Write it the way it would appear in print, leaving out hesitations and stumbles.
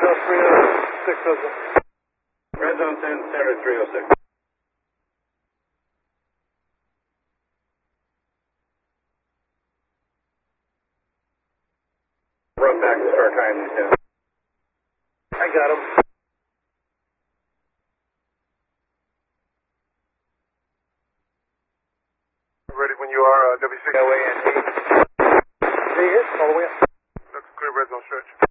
Red zone 10, standard 306. Run back to start tying these down. I got him. Ready when you are, W6. Away and all the way up. That's clear red zone stretch.